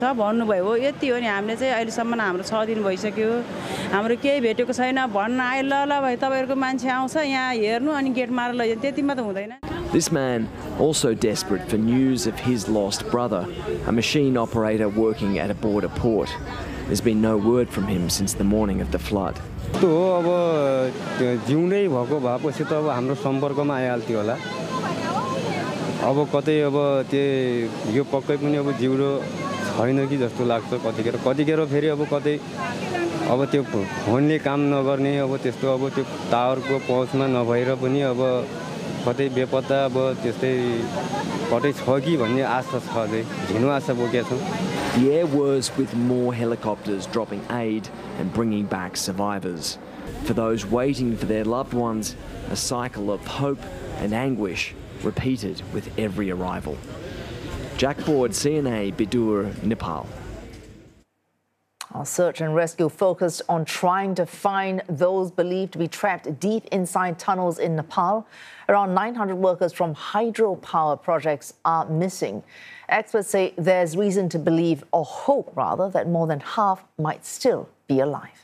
भन्नुभयो हो यति हो नि हामीले चाहिँ अहिलेसम्म हाम्रो 6 दिन भइसक्यो हाम्रो केही भेटेको छैन भन्न आए ल ल भाइ तपाईहरुको मान्छे आउँछ यहाँ हेर्नु अनि गेट मारेर लैजान्छ त्यतिमा त हुँदैन. This man, also desperate for news of his lost brother, a machine operator working at a border port. There's been no word from him since the morning of the flood. अब जिउँदै भएको भएपछि त अब हाम्रो सम्पर्कमा आइहाल्थ्यो होला. अब कतै अब त्यो यो पक्कै पनि अब जिउरो छैन कि जस्तो लाग्छ कतिखेर फेरि अब कतै अब त्यो फोनले काम नगर्ने अब त्यस्तो अब त्यो टावरको पहुँचमा नभएर पनि अब कतै बेपत्ता अब त्यस्तै कतै छ कि भन्ने आशा छ चाहिँ झिनो आशा बोकेका छौं. The air whirs with more helicopters dropping aid and bringing back survivors. For those waiting for their loved ones, a cycle of hope and anguish repeated with every arrival. Jack Ford, CNA, Bidur, Nepal. Our search and rescue focused on trying to find those believed to be trapped deep inside tunnels in Nepal. Around 900 workers from hydropower projects are missing. Experts say there's reason to believe, or hope rather, that more than half might still be alive.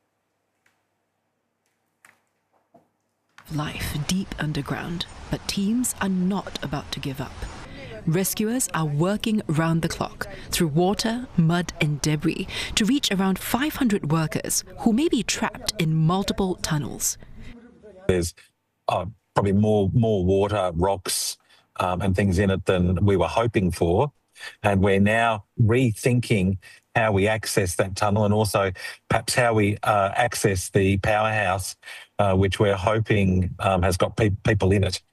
Life deep underground, but teams are not about to give up. Rescuers are working round the clock through water, mud and debris to reach around 500 workers who may be trapped in multiple tunnels. There's probably more water, rocks and things in it than we were hoping for. And we're now rethinking how we access that tunnel and also perhaps how we access the powerhouse, which we're hoping has got people in it.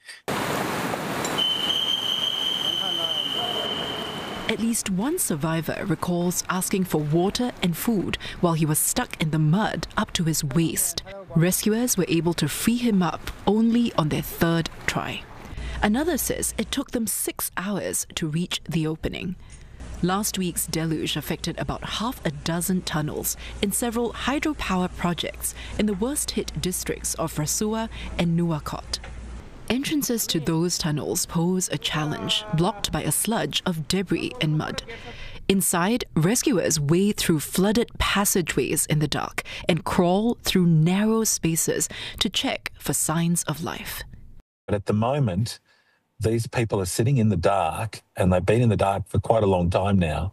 At least one survivor recalls asking for water and food while he was stuck in the mud up to his waist. Rescuers were able to free him up only on their third try. Another says it took them 6 hours to reach the opening. Last week's deluge affected about half a dozen tunnels in several hydropower projects in the worst-hit districts of Rasua and Nuwakot. Entrances to those tunnels pose a challenge, blocked by a sludge of debris and mud. Inside, rescuers wade through flooded passageways in the dark and crawl through narrow spaces to check for signs of life. But at the moment, these people are sitting in the dark, and they've been in the dark for quite a long time now.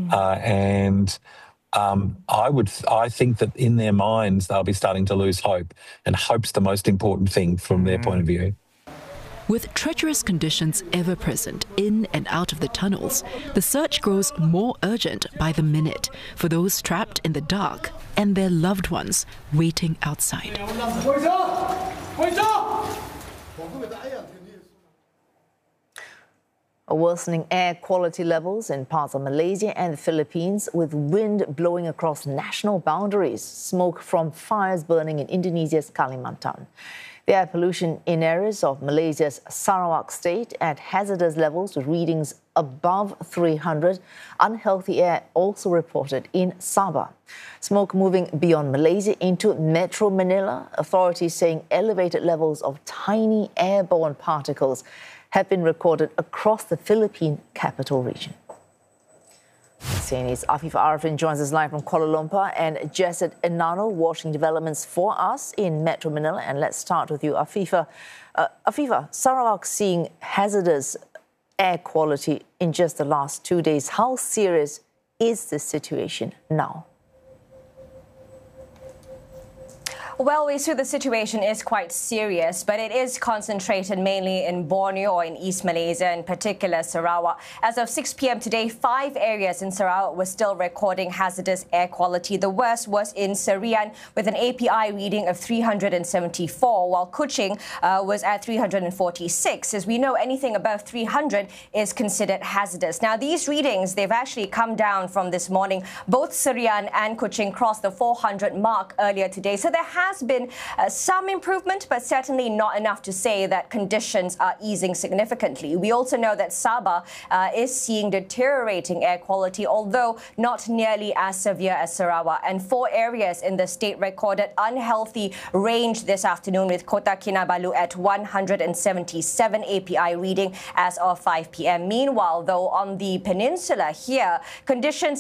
I think that in their minds they'll be starting to lose hope, and hope's the most important thing from their point of view. With treacherous conditions ever present in and out of the tunnels, the search grows more urgent by the minute for those trapped in the dark and their loved ones waiting outside. Worsening air quality levels in parts of Malaysia and the Philippines, with wind blowing across national boundaries, smoke from fires burning in Indonesia's Kalimantan. The air pollution in areas of Malaysia's Sarawak state at hazardous levels with readings above 300. Unhealthy air also reported in Sabah. Smoke moving beyond Malaysia into Metro Manila. Authorities saying elevated levels of tiny airborne particles have been recorded across the Philippine capital region. CNA's Afifa Arifin joins us live from Kuala Lumpur, and Jesset Enano watching developments for us in Metro Manila. And let's start with you, Afifa. Afifa, Sarawak seeing hazardous air quality in just the last 2 days. How serious is this situation now? Well, we see the situation is quite serious, but it is concentrated mainly in Borneo or in East Malaysia, in particular Sarawak. As of 6 p.m. today, 5 areas in Sarawak were still recording hazardous air quality. The worst was in Serian with an API reading of 374, while Kuching was at 346. As we know, anything above 300 is considered hazardous. Now, these readings, they've actually come down from this morning. Both Serian and Kuching crossed the 400 mark earlier today. So there has been some improvement, but certainly not enough to say that conditions are easing significantly. We also know that Sabah is seeing deteriorating air quality, although not nearly as severe as Sarawak. And 4 areas in the state recorded unhealthy range this afternoon, with Kota Kinabalu at 177 API reading as of 5 p.m. Meanwhile, though, on the peninsula here, conditions